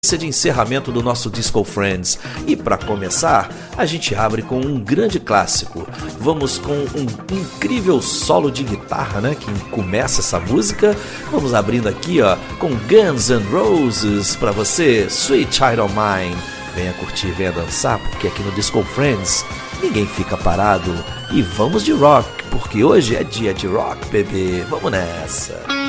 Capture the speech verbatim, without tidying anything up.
de encerramento do nosso Disco Friends. E para começar, a gente abre com um grande clássico. Vamos com um incrível solo de guitarra, né, que começa essa música. Vamos abrindo aqui, ó, com Guns N' Roses para você, Sweet Child of Mine. Venha curtir, venha dançar, porque aqui no Disco Friends ninguém fica parado. E vamos de rock, porque hoje é dia de rock, bebê. Vamos nessa.